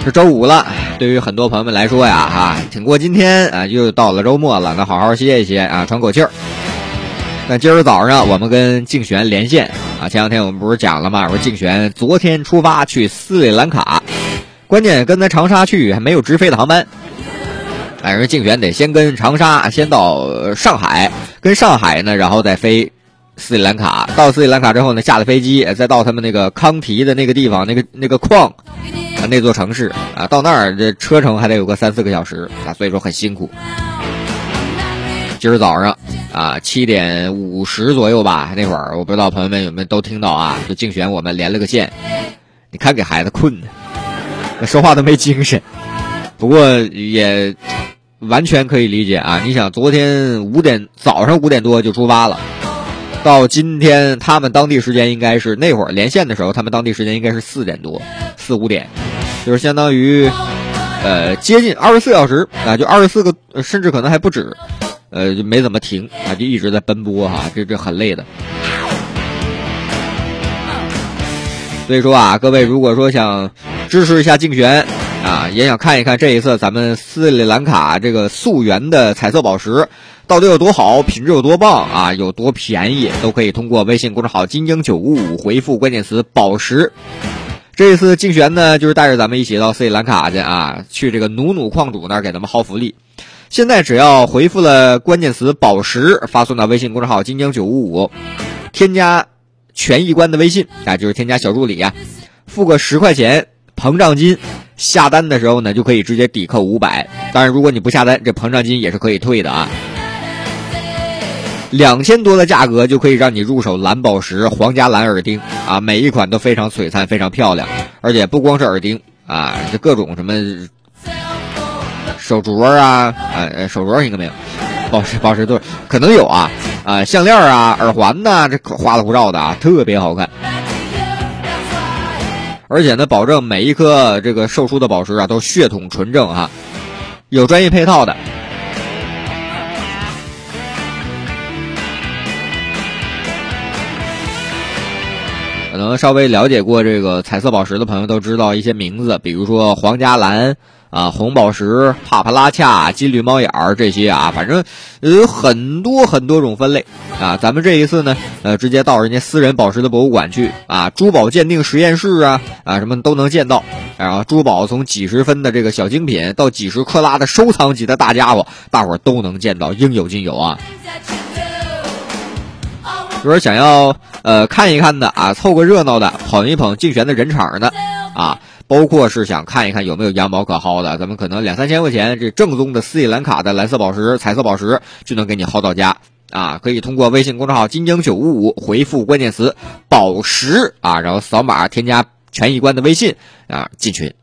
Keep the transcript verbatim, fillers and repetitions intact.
是周五了，对于很多朋友们来说呀，哈，挺过今天啊，又到了周末了，那好好歇一歇啊，喘口气儿。那今儿早上我们跟竞选连线啊，前两天我们不是讲了吗？说竞选昨天出发去斯里兰卡，关键跟咱长沙去还没有直飞的航班。哎，说竞选得先跟长沙先到上海，跟上海呢，然后再飞斯里兰卡。到斯里兰卡之后呢，下了飞机，再到他们那个康提的那个地方，那个那个矿。啊，那座城市啊，到那儿这车程还得有个三四个小时啊，所以说很辛苦。今儿早上啊，七点五十左右吧，那会儿我不知道朋友们有没有都听到啊，就竞选我们连了个线，你看给孩子困的，那说话都没精神。不过也完全可以理解啊，你想昨天五点早上五点多就出发了。到今天他们当地时间应该是那会儿连线的时候，他们当地时间应该是四点多四五点，就是相当于呃接近二十四小时啊，就二十四个甚至可能还不止，呃就没怎么停啊，就一直在奔波哈，这这很累的。所以说啊，各位如果说想支持一下竞选啊，也想看一看这一次咱们斯里兰卡这个溯源的彩色宝石到底有多好，品质有多棒啊，有多便宜，都可以通过微信公众号金鹰九五五回复关键词宝石。这一次竞选呢，就是带着咱们一起到斯里兰卡去啊，去这个努努矿主那儿给他们薅福利。现在只要回复了关键词宝石，发送到微信公众号金鹰九五五，添加权益官的微信啊，就是添加小助理啊，付个十块钱膨胀金，下单的时候呢就可以直接抵扣五百。当然如果你不下单，这膨胀金也是可以退的啊。两千多的价格就可以让你入手蓝宝石皇家蓝耳钉啊，每一款都非常璀璨，非常漂亮，而且不光是耳钉啊，这各种什么手镯啊，呃、啊，手镯应该没有，宝石宝石都可能有啊，啊，项链啊，耳环呐、啊，这花里胡哨的啊，特别好看。而且呢，保证每一颗这个售出的宝石啊都血统纯正哈，有专业配套的。可能稍微了解过这个彩色宝石的朋友都知道一些名字，比如说皇家蓝啊、红宝石、帕帕拉恰、金绿猫眼儿这些啊，反正有很多很多种分类啊。咱们这一次呢，呃，直接到人家私人宝石的博物馆去啊，珠宝鉴定实验室啊啊什么都能见到。然后珠宝从几十分的这个小精品到几十克拉的收藏级的大家伙，大伙儿都能见到，应有尽有啊。如果想要呃看一看的啊，凑个热闹的，捧一捧竞选的人场的啊，包括是想看一看有没有羊毛可薅的，咱们可能两三千块钱这正宗的斯里兰卡的蓝色宝石、彩色宝石就能给你薅到家啊！可以通过微信公众号金鹰九五五回复关键词宝石啊，然后扫码添加权益官的微信啊，进群。